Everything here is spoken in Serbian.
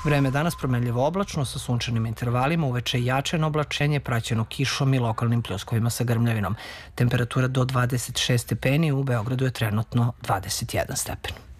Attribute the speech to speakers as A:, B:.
A: Vreme danas promenljivo oblačno sa sunčanim intervalima, uveče jačeno oblačenje praćeno kišom i lokalnim pljuskovima sa grmljavinom. Temperatura do 26 stepeni, u Beogradu je trenutno 21 stepen.